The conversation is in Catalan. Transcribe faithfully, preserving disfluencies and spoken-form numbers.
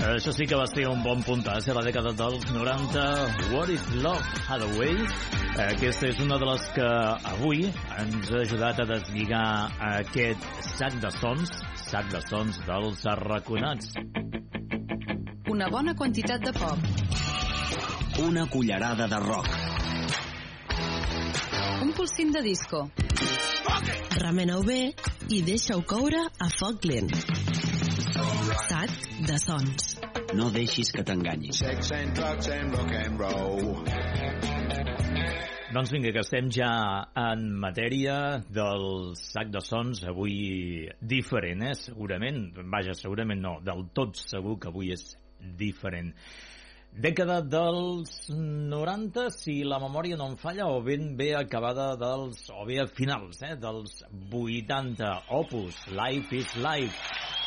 Això sí que va ser un bon puntàs a la dècada dels noranta. What is Love, Hathaway? Aquesta és una de les que avui ens ha ajudat a deslligar aquest sac de sons, sac de sons dels arraconats. Una bona quantitat de pop. Una cullerada de rock. Un polsim de disco. Remeneu bé i deixa-ho coure a foc lent. Sac de sons. No deixis que t'enganyi. Doncs vinga, que estem ja en matèria del sac de sons, avui diferent, eh? Segurament, vaja, segurament no, del tot segur que avui és diferent. Dècada dels noranta, si la memòria no em falla, o ben bé acabada dels, o bé a finals, eh, dels vuitanta. Opus, Life is Life.